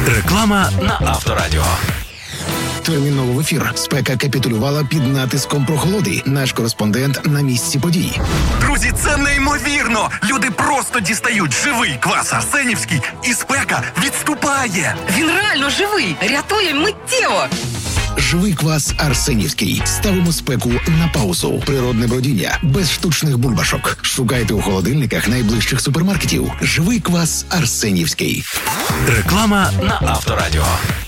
Реклама на Авторадіо. Терміново в ефір. Спека капітулювала під натиском прохолоди. Наш кореспондент на місці подій. Друзі, це неймовірно! Люди просто дістають живий квас арсенівський, і спека відступає. Він реально живий! Рятує миттєво! Живий квас арсенівський. Ставимо спеку на паузу. Природне бродіння. Без штучних бульбашок. Шукайте у холодильниках найближчих супермаркетів. Живий квас арсенівський. Реклама на Авторадіо.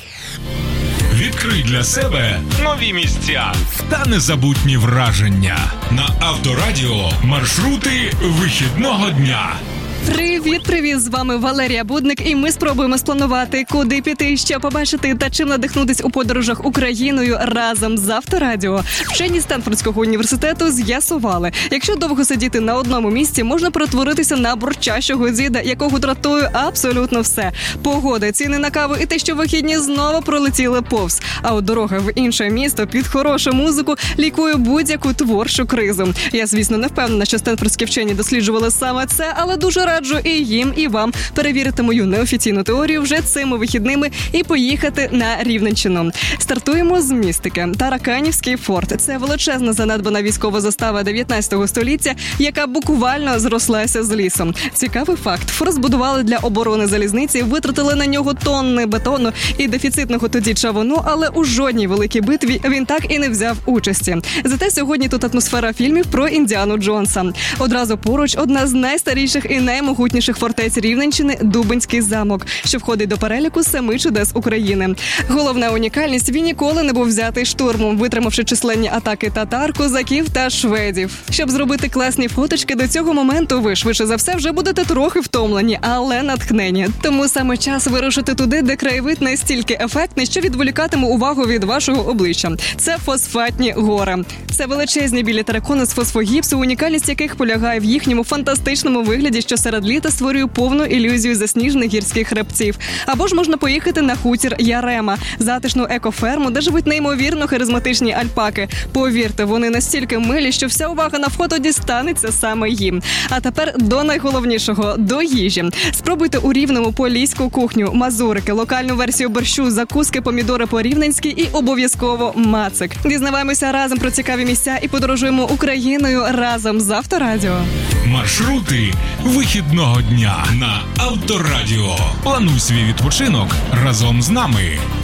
Відкрий для себе нові місця та незабутні враження. На Авторадіо маршрути вихідного дня. Привіт! З вами Валерія Будник, і ми спробуємо спланувати, куди піти, що побачити та чим надихнутись у подорожах Україною разом з Авторадіо. Вчені Стенфордського університету з'ясували, якщо довго сидіти на одному місці, можна перетворитися на бурчащого діда, якого дратує абсолютно все. Погода, ціни на каву і те, що вихідні знову пролетіли повз. А от дорога в інше місто під хорошу музику лікує будь-яку творчу кризу. Я, звісно, не впевнена, що стенфордські вчені досліджували саме це, але дуже раджу і їм, і вам перевірити мою неофіційну теорію вже цими вихідними і поїхати на Рівненщину. Стартуємо з містики. Тараканівський форт – це величезна занедбана військова застава 19 століття, яка буквально зрослася з лісом. Цікавий факт. Форт збудували для оборони залізниці, витратили на нього тонни бетону і дефіцитного тоді чавуну, але у жодній великій битві він так і не взяв участі. Зате сьогодні тут атмосфера фільмів про Індіану Джонса. Одразу поруч одна з найстаріших і наймогутніших фортець Рівненщини – Дубенський замок, що входить до переліку 7 чудес України. Головна унікальність – він ніколи не був взятий штурмом, витримавши численні атаки татар, козаків та шведів. Щоб зробити класні фоточки, до цього моменту ви, швидше за все, вже будете трохи втомлені, але натхнені. Тому саме час вирушити туди, де краєвид настільки ефектний, що відволікатиме увагу від вашого обличчя. Це Фосфатні гори. Це величезні білі терикони з фосфогіпсу, унікальність яких полягає в їхньому фантастичному вигляді, що серед літа створює повну ілюзію засніжених гірських хребців. Або ж можна поїхати на хутір Ярема, затишну екоферму, де живуть неймовірно харизматичні альпаки. Повірте, вони настільки милі, що вся увага на фото дістанеться саме їм. А тепер до найголовнішого – до їжі. Спробуйте у Рівному поліську кухню, мазурики, локальну версію борщу, закуски, помідори по-рівненськи і обов'язково мацик. Дізнаваємося разом про цікаві місця і подорожуємо Україною разом з Авторадіо. Маршрути вихідного дня на Авторадіо. Плануй свій відпочинок разом з нами.